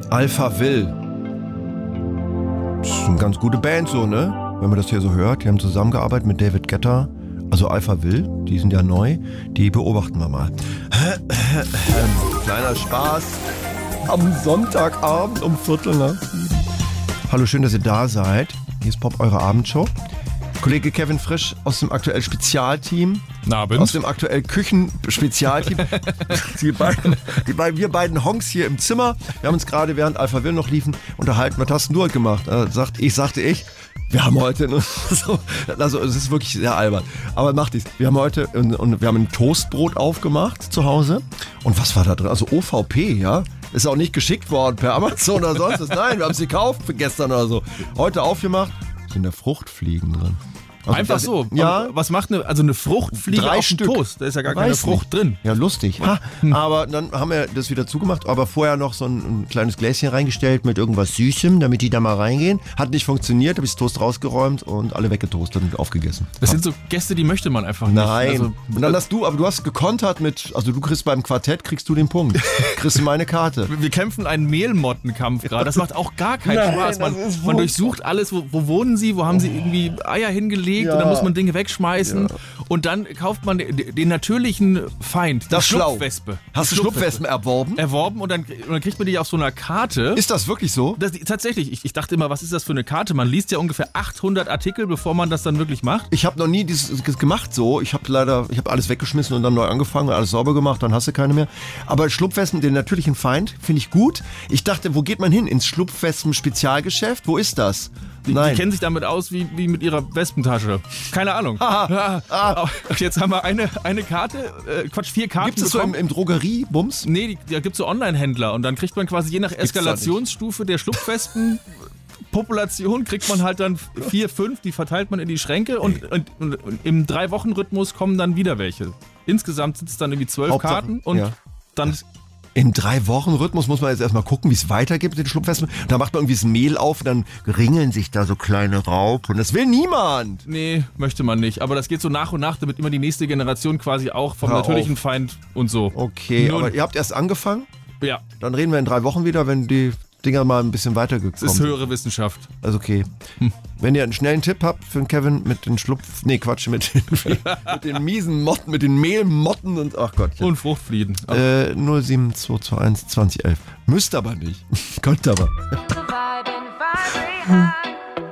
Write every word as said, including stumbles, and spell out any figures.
Alphaville. Das ist eine ganz gute Band so, ne? Wenn man das hier so hört. Die haben zusammengearbeitet mit David Guetta. Also Alphaville, die sind ja neu. Die beobachten wir mal. Kleiner Spaß. Am Sonntagabend um Viertel nach sieben. Hallo, schön, dass ihr da seid. Hier ist Pop, eure Abendshow. Kollege Kevin Frisch aus dem aktuell Spezialteam. Abend. Aus dem aktuell Küchen-Spezialteam. die beiden, die beiden, wir beiden Honks hier im Zimmer. Wir haben uns gerade, während Alphaville noch liefen, unterhalten. Was hast du heute gemacht? Äh, sagt, ich sagte ich. Wir haben heute, so, also es ist wirklich sehr albern, aber macht dies. Wir haben heute, und, und wir haben ein Toastbrot aufgemacht zu Hause. Und was war da drin? Also O V P, ja? Ist auch nicht geschickt worden per Amazon oder sonst was. Nein, wir haben es gekauft für gestern oder so. Heute aufgemacht, sind da Fruchtfliegen drin. Also einfach das, so. Ja. Und was macht eine, also eine Fruchtfliege Drei auf dem Stück. Toast? Da ist ja gar Weiß keine Frucht nicht. drin. Ja, lustig. Ha. Hm. Aber dann haben wir das wieder zugemacht, aber vorher noch so ein, ein kleines Gläschen reingestellt mit irgendwas Süßem, damit die da mal reingehen. Hat nicht funktioniert, habe ich das Toast rausgeräumt und alle weggetoastet und aufgegessen. Das sind so Gäste, die möchte man einfach nicht. Nein. Also, und dann hast du, aber du hast gekontert mit, also du kriegst beim Quartett, kriegst du den Punkt. Kriegst du meine Karte. wir kämpfen einen Mehlmottenkampf gerade. Das macht auch gar keinen Nein, Spaß. Man, das ist man durchsucht alles. Wo, wo wohnen sie? Wo haben sie irgendwie Eier hingelegt? Ja. Und dann muss man Dinge wegschmeißen. Ja. Und dann kauft man den, den natürlichen Feind, die Das ist schlau. Schlupfwespe. Hast Die du Schlupfwespen erworben? erworben und dann, und dann kriegt man die auf so einer Karte. Ist das wirklich so? Das, tatsächlich, ich, ich dachte immer, was ist das für eine Karte? Man liest ja ungefähr achthundert Artikel, bevor man das dann wirklich macht. Ich habe noch nie dieses das gemacht so. Ich habe leider, ich habe alles weggeschmissen und dann neu angefangen, alles sauber gemacht, dann hast du keine mehr. Aber Schlupfwespen, den natürlichen Feind, finde ich gut. Ich dachte, wo geht man hin? Ins Schlupfwespen-Spezialgeschäft? Wo ist das? Die, Nein. die kennen sich damit aus wie, wie mit ihrer Wespentasche. Keine Ahnung. Ah, ah. Jetzt haben wir eine, eine Karte, äh, Quatsch, vier Karten Gibt es so im, im Drogerie-Bums? Nee, die, da gibt es so Online-Händler und dann kriegt man quasi je nach Eskalationsstufe der Schlupfwespen Population kriegt man halt dann vier, fünf, die verteilt man in die Schränke und, und, und, und im Drei-Wochen-Rhythmus kommen dann wieder welche. Insgesamt sind es dann irgendwie zwölf Hauptsache, Karten und ja. dann... Im Drei-Wochen-Rhythmus muss man jetzt erstmal gucken, wie es weitergeht mit den Schlupfwespen. Da macht man irgendwie das Mehl auf und dann ringeln sich da so kleine Raupen. Das will niemand. Nee, möchte man nicht. Aber das geht so nach und nach, damit immer die nächste Generation quasi auch vom Hör natürlichen auf. Feind und so. Okay, Nun, aber ihr habt erst angefangen? ja, Dann reden wir in drei Wochen wieder, wenn die Dinger mal ein bisschen weitergekommen es ist sind. höhere Wissenschaft. Also okay. Hm. Wenn ihr einen schnellen Tipp habt für den Kevin mit den Schlupf... Nee, Quatsch, mit den, mit den miesen Motten, mit den Mehlmotten und... Ach Gott. Und Fruchtfliegen. Äh, null sieben zwei zwei eins zwanzig elf. Müsst aber nicht. Könnt aber.